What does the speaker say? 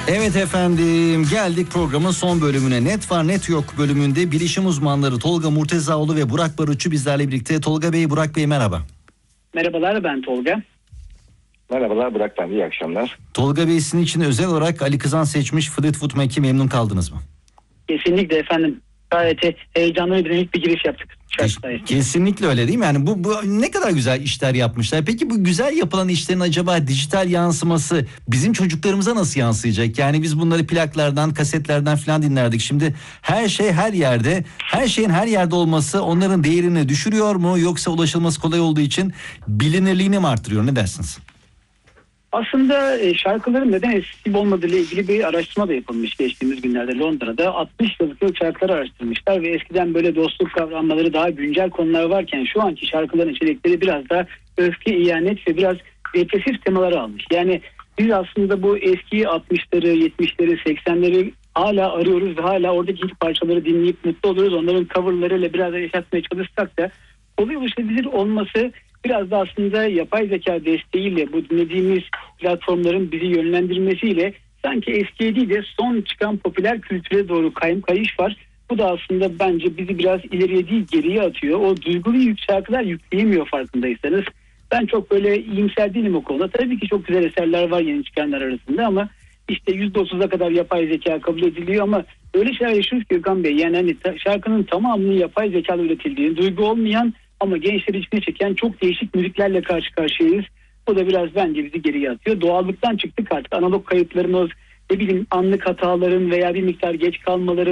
Evet efendim, geldik programın son bölümüne. Net var net yok bölümünde bilişim uzmanları Tolga Murtezaoğlu ve Burak Barutçu bizlerle birlikte. Tolga Bey, Burak Bey merhaba. Merhabalar, ben Tolga. Merhabalar Burak, ben de iyi akşamlar. Tolga Bey, sizin için özel olarak Ali Kızan seçmiş Fleetwood Mac'i, memnun kaldınız mı? Kesinlikle efendim. Gayet heyecanlı ve dinamik bir giriş yaptık. Kesinlikle öyle değil mi? Yani bu ne kadar güzel işler yapmışlar. Peki bu güzel yapılan işlerin acaba dijital yansıması bizim çocuklarımıza nasıl yansıyacak? Yani biz bunları plaklardan, kasetlerden falan dinlerdik. Şimdi her şey her yerde, her şeyin her yerde olması onların değerini düşürüyor mu? Yoksa ulaşılması kolay olduğu için bilinirliğini mi arttırıyor? Ne dersiniz? Aslında şarkıların neden eskisi olmadığı ile ilgili bir araştırma da yapılmış geçtiğimiz günlerde Londra'da. 60 yıllık şarkıları araştırmışlar ve eskiden böyle dostluk kavramları, daha güncel konular varken şu anki şarkıların içerikleri biraz da öfke, ihanet ve biraz depresif temaları almış. Yani biz aslında bu eski 60'ları, 70'leri, 80'leri hala arıyoruz ve hala oradaki hit parçaları dinleyip mutlu oluyoruz. Onların coverlarıyla biraz da yaşatmaya çalışsak da kolay ulaşılabilir olması biraz da aslında yapay zeka desteğiyle bu dinlediğimiz platformların bizi yönlendirmesiyle sanki eskiye değil de son çıkan popüler kültüre doğru kayış var. Bu da aslında bence bizi biraz ileriye değil geriye atıyor. O duygulu şarkılar yükleyemiyor farkındaysanız. Ben çok böyle iyimser değilim o konuda. Tabii ki çok güzel eserler var yeni çıkanlar arasında ama işte %30'a kadar yapay zeka kabul ediliyor ama öyle şeyler yaşıyoruz ki Gökhan Bey. Yani hani şarkının tamamının yapay zekayla üretildiği, duygu olmayan ama gençleri içine çeken çok değişik müziklerle karşı karşıyayız. Bu da biraz bence bizi geriye atıyor. Doğallıktan çıktık artık. Analog kayıtlarımız, ne bileyim anlık hataların veya bir miktar geç kalmaların